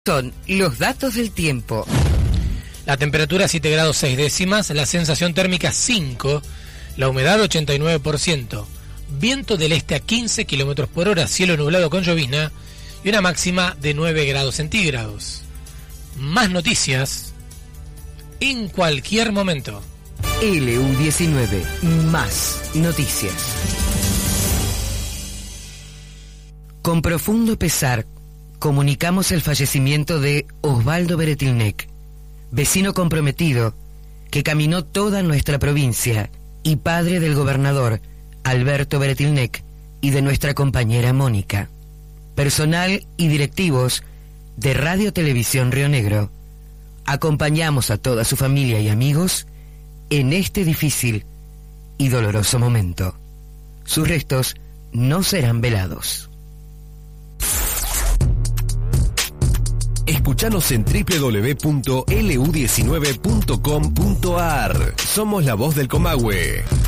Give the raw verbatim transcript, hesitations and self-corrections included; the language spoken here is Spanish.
Son los datos del tiempo. La temperatura siete grados seis décimas, la sensación térmica cinco, la humedad ochenta y nueve por ciento, viento del este a quince kilómetros por hora, cielo nublado con llovizna y una máxima de nueve grados centígrados. Más noticias en cualquier momento. L U diecinueve, más noticias. Con profundo pesar, comunicamos el fallecimiento de Osvaldo Beretilnec, vecino comprometido que caminó toda nuestra provincia y padre del gobernador Alberto Beretilnec y de nuestra compañera Mónica. Personal y directivos de Radio Televisión Río Negro, acompañamos a toda su familia y amigos en este difícil y doloroso momento. Sus restos no serán velados. Escuchanos en doble u doble u doble u punto l u diecinueve punto com punto a r. Somos la voz del Comahue.